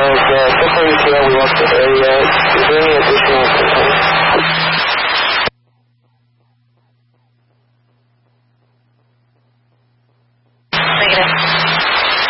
so far you see how we walked the area. Is there any additional concerns? Negative.